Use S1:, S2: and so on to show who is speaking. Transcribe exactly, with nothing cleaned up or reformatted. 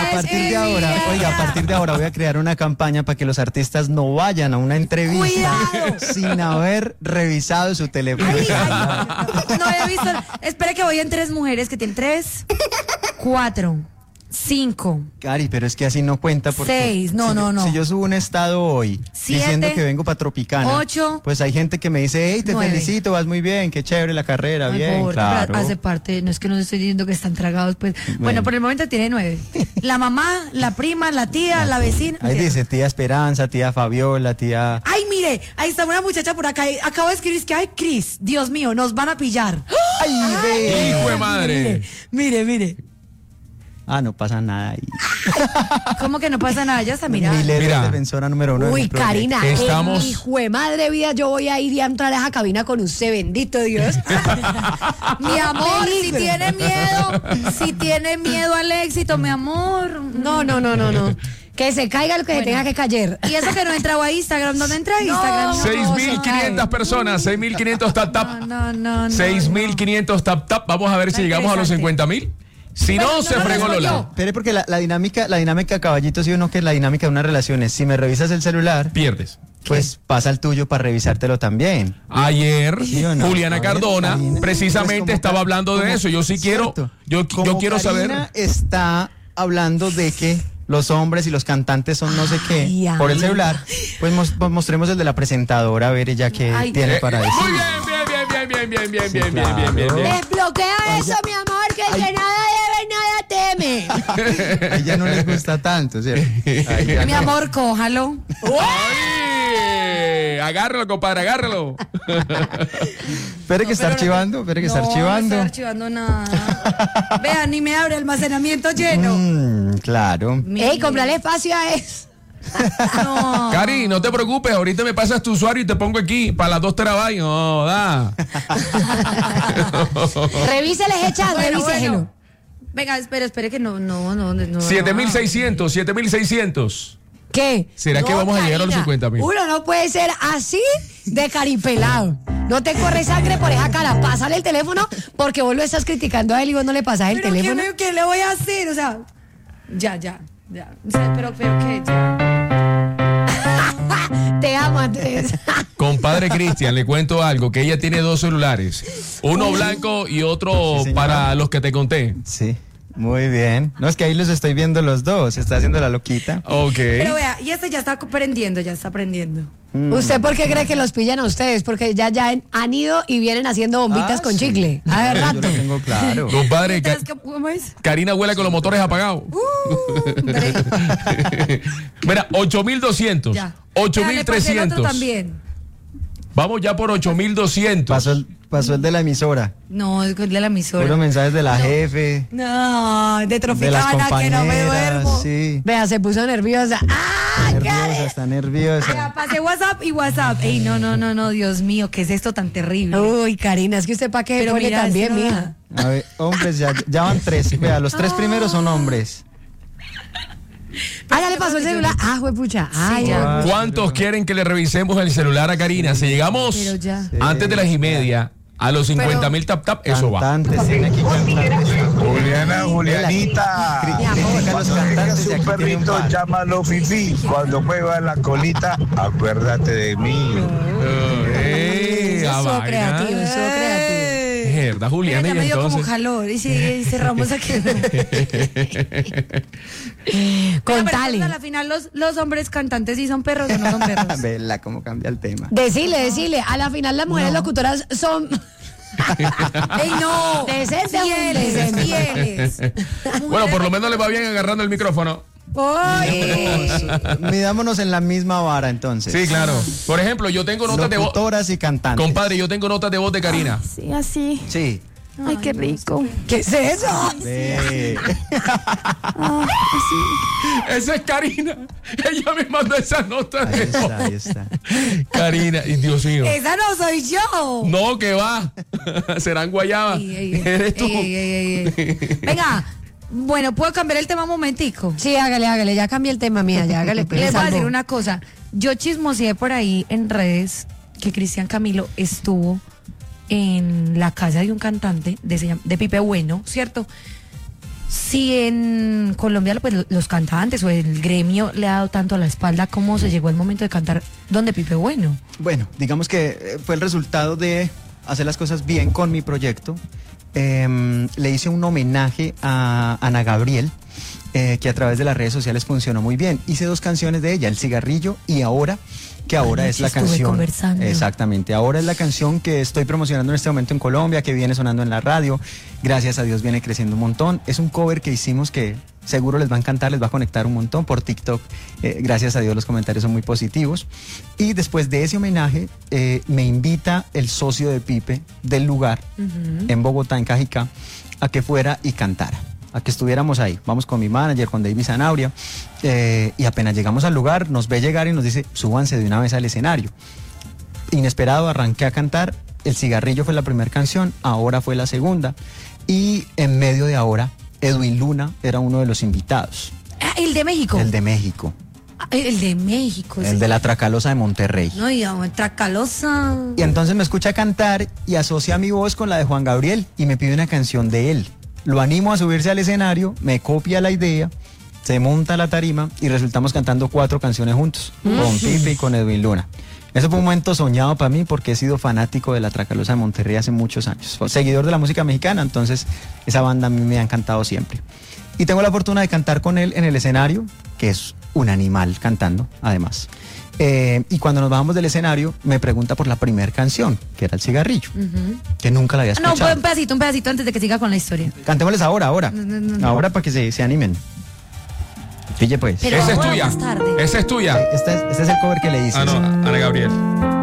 S1: a partir de ahora, oiga, a partir de ahora voy a crear una campaña para que los artistas no vayan a una entrevista
S2: Cuidado.
S1: sin haber revisado su teléfono.
S2: Ay, ay, no he visto. Espera que voy en tres mujeres que tienen tres, cuatro, cinco.
S1: Cari, pero es que así no cuenta porque
S2: Seis, no,
S1: si
S2: no,
S1: yo,
S2: no.
S1: Si yo subo un estado hoy
S2: Siete,
S1: diciendo que vengo para Tropicana,
S2: ocho,
S1: pues hay gente que me dice, hey, te
S2: nueve.
S1: felicito, vas muy bien, qué chévere la carrera,
S2: Ay,
S1: bien,
S2: pobre,
S1: claro.
S2: pero hace parte, no es que no estoy diciendo que están tragados, pues. Bueno,
S1: Bueno.
S2: por el momento tiene nueve. La mamá, la prima, la tía, la vecina.
S1: Ahí dice tía Esperanza, tía Fabiola, tía...
S2: Ay, mire, ahí está una muchacha por acá. Acabo de escribir que, ay, Cris, Dios mío, nos van a pillar.
S1: ¡Ay, ve!
S3: Hijo de madre.
S2: Mire, mire.
S1: Ah, no pasa nada ahí.
S2: ¿Cómo que no pasa nada? Ya está mirando.
S1: Milena,
S3: Mira.
S1: defensora número uno. de
S4: Uy,
S1: mi proyecto.
S4: Karina,
S3: Estamos-
S4: en mi jue madre vida, yo voy a ir y a entrar a esa cabina con usted, bendito Dios.
S2: Mi amor, si
S4: Peligro.
S2: tiene miedo, si tiene miedo al éxito, mi amor.
S4: No, no, no, no, no. Que se caiga lo que se
S2: Bueno.
S4: tenga que caer.
S2: Y eso que no entraba a Instagram, ¿dónde entra a Instagram? No,
S3: seis mil
S2: no,
S3: quinientas personas, seis mil quinientos tap tap.
S2: No, no, no. no,
S3: seis mil quinientos tap tap. Vamos a ver si
S2: Está
S3: llegamos a los
S2: interesante.
S3: cincuenta mil. Si no,
S2: Bueno,
S3: se
S2: no lo
S3: fregó
S2: respondió.
S3: Lola.
S1: Espere, porque la, la dinámica, la dinámica, caballito, sí o no, que la dinámica de una relación es, si me revisas el celular,
S3: Pierdes.
S1: pues pasa el tuyo para revisártelo también.
S3: Ayer,
S1: ¿Sí o no?
S3: Juliana
S1: A ver,
S3: Cardona
S1: Karina.
S3: precisamente
S1: Pues como
S3: estaba
S1: Ka-
S3: hablando de
S1: como-
S3: eso. Yo sí quiero,
S1: Cierto.
S3: yo, yo
S1: Como
S3: quiero
S1: Karina
S3: saber.
S1: está hablando de que los hombres y los cantantes son no sé qué
S4: Ay,
S1: por el
S4: amiga.
S1: celular, pues mos- mostremos el de la presentadora, a ver ella qué
S2: Ay,
S1: tiene
S3: Eh,
S1: para decir.
S3: Muy bien, bien, bien, bien, bien, bien, bien,
S1: Sí,
S3: bien, bien,
S1: claro.
S3: bien, bien, bien.
S4: Desbloquea eso, mi amor, que el que nada debe, nada teme.
S1: A ella no les gusta tanto, ¿cierto? A ella
S2: Mi
S1: no.
S2: amor, cójalo.
S3: ¡Ay! Agárralo, compadre, agárralo.
S1: Espere que está archivando, espere que está
S2: No,
S1: archivando.
S2: No está archivando nada. Vean, ni me abre almacenamiento lleno.
S1: Mm, claro.
S4: Ey, comprale espacio a eso.
S2: No.
S3: Cari, no te preocupes, ahorita me pasas tu usuario y te pongo aquí para las dos terabytes. No, da.
S4: Revíseles el chat,
S2: Bueno,
S4: revíselo.
S2: bueno. Venga, espere, espere que no, no, no. no
S3: siete mil
S2: no.
S3: seiscientos, siete mil seiscientos.
S4: ¿Qué?
S3: ¿Será que vamos a llegar a los
S4: Karina,
S3: cincuenta mil?
S4: Uno no puede ser así de caripelado. No te corre sangre por esa cara. Pásale el teléfono porque vos lo estás criticando a él y vos no le pasás el
S2: Pero ¿qué,
S4: teléfono.
S2: me- ¿qué le voy a hacer? O sea, ya, ya, ya. O sea, pero, pero, ¿qué? Ya.
S4: Te amo, Andrés.
S3: Compadre Cristian, le cuento algo, que ella tiene dos celulares. Uno blanco y otro
S1: Sí, señor.
S3: para los que te conté.
S1: Sí, muy bien. No, es que ahí los estoy viendo los dos, está haciendo la loquita.
S3: Ok.
S2: Pero vea, y este ya está aprendiendo, ya está aprendiendo.
S4: ¿Usted por qué cree que los pillan a ustedes? Porque ya, ya han ido y vienen haciendo bombitas
S1: Ah,
S4: con
S1: sí.
S4: chicle. A ver,
S1: Yo
S4: rato.
S1: lo tengo claro.
S3: Compadre, Ca-
S2: Mientras que- ¿Cómo es?
S3: Karina huele con los motores apagados.
S2: Uh, hombre.
S3: Mira, ocho mil doscientos,
S2: Ya.
S3: ocho
S2: Ya,
S3: mil
S2: le pasé el otro
S3: trescientos.
S2: también.
S3: Vamos ya por ocho mil doscientos.
S1: Pasó el, pasó el de la emisora.
S2: No, es de la emisora.
S1: Puro mensajes de la jefe,
S2: No, de
S1: de las
S2: Tropicana, que no me
S1: compañeras.
S2: duermo.
S1: Sí.
S4: Vea, se puso nerviosa. ¡Ah!
S1: Nerviosa, está
S2: Ya,
S1: nerviosa.
S2: pasé WhatsApp y WhatsApp. Ey, no, no, no, no, Dios mío, ¿qué es esto tan terrible?
S4: Uy, Karina, es que usted para qué
S2: Pero
S4: pone
S2: mira,
S4: también,
S2: es que no
S4: mija.
S2: da.
S1: A ver, hombres, ya, ya van tres. Vea, los tres primeros son hombres.
S4: Ah, ya le pasó el celular. Ah, juepucha. Ah,
S2: Sí,
S4: ya.
S2: ya.
S3: ¿Cuántos quieren que le revisemos el celular a Karina? Si llegamos
S2: Pero ya.
S3: antes de las y media a los cincuenta mil tap tap, eso va.
S1: Cantantes, tiene aquí cantantes.
S5: Juliana, Julianita.
S1: Critica a los cantantes y aquí
S5: Su
S1: tiene un
S5: perrito,
S1: par.
S5: llámalo Fifi. Cuando mueva la colita, acuérdate de mí.
S3: Eh,
S4: Eso
S3: ah,
S4: estuvo
S3: vaina.
S4: creativo, estuvo creativo.
S3: Mierda, Juliana,
S2: Mira, ya
S3: y
S2: me dio como
S3: entonces.
S2: calor y, sí, y cerramos aquí.
S4: Contale.
S2: A la final los, los hombres cantantes sí son perros o no son perros.
S1: Vela cómo cambia el tema.
S4: Decile, decile. A la final las mujeres locutoras son...
S2: ¡Ey, no!
S4: Decente,
S2: Fieles,
S4: hombre.
S2: fieles.
S3: Bueno, por lo menos le va bien agarrando el micrófono.
S2: ¡Ay!
S1: Midámonos en la misma vara entonces.
S3: Sí, claro. Por ejemplo, yo tengo notas de voz.
S1: Locutoras y cantantes.
S3: Compadre, yo tengo notas de voz de Karina.
S4: Sí, así.
S1: Sí.
S4: Ay, qué rico. ¿Qué es eso?
S1: Ve.
S3: Esa es Karina. Ella me mandó esa nota
S1: Ahí
S3: de
S1: está,
S3: voz.
S1: ahí está.
S3: Karina, y Dios mío.
S2: ¡Esa no soy yo!
S3: No, que va. Serán guayabas.
S2: Ey, ey, ey,
S3: Eres tú.
S2: ey, ey, ey, ey. Venga, bueno, ¿puedo cambiar el tema un momentico?
S4: Sí, hágale, hágale. Ya cambié el tema, mía. Ya hágale. pues,
S2: Les voy a decir
S4: salvo.
S2: una cosa. Yo chismoseé por ahí en redes que Cristian Camilo estuvo en la casa de un cantante de, se llama- de Pipe Bueno, ¿cierto? Si en Colombia pues, los cantantes o el gremio le ha dado tanto a la espalda, ¿cómo se llegó el momento de cantar Donde Pipe Bueno?
S1: Bueno, digamos que eh, fue el resultado de hacer las cosas bien con mi proyecto. Eh, le hice un homenaje a Ana Gabriel, eh, que a través de las redes sociales funcionó muy bien. Hice dos canciones de ella, El Cigarrillo y Ahora, que ahora
S2: Anoche
S1: es la
S2: estuve
S1: canción.
S2: conversando.
S1: Exactamente, ahora es la canción que estoy promocionando en este momento en Colombia, que viene sonando en la radio. Gracias a Dios viene creciendo un montón. Es un cover que hicimos que seguro les va a encantar, les va a conectar un montón por TikTok. Eh, gracias a Dios los comentarios son muy positivos. Y después de ese homenaje, eh, me invita el socio de Pipe del lugar, uh-huh. en Bogotá, en Cajicá, a que fuera y cantara, a que estuviéramos ahí. Vamos con mi manager, con David Zanabria, eh, y apenas llegamos al lugar, nos ve llegar y nos dice, súbanse de una vez al escenario. Inesperado, arranqué a cantar, El Cigarrillo fue la primera canción, Ahora fue la segunda, y en medio de Ahora, Edwin Luna era uno de los invitados.
S2: Ah, ¿el de México?
S1: El de México.
S2: Ah, el de México.
S1: El
S2: sí.
S1: de la Tracalosa de Monterrey.
S2: No, y a Tracalosa.
S1: Y entonces me escucha cantar y asocia mi voz con la de Juan Gabriel y me pide una canción de él. Lo animo a subirse al escenario, me copia la idea, se monta la tarima y resultamos cantando cuatro canciones juntos, mm. con Pipe y con Edwin Luna. Eso fue un momento soñado para mí porque he sido fanático de la Tracalosa de Monterrey hace muchos años. Seguidor de la música mexicana, entonces esa banda a mí me ha encantado siempre. Y tengo la fortuna de cantar con él en el escenario, que es un animal cantando, además. Eh, y cuando nos bajamos del escenario, me pregunta por la primera canción, que era El Cigarrillo, uh-huh. que nunca la había escuchado.
S2: No, un pedacito, un pedacito antes de que siga con la historia.
S1: Cantémosles ahora, ahora.
S2: No, no, no, no.
S1: Ahora para que se, se animen. Pille pues.
S2: Pero
S3: esa es
S2: ahora
S3: tuya.
S2: más tarde.
S3: Esa es tuya.
S1: Este es, este es el cover que le hice.
S3: Ah, no, Ana Gabriel.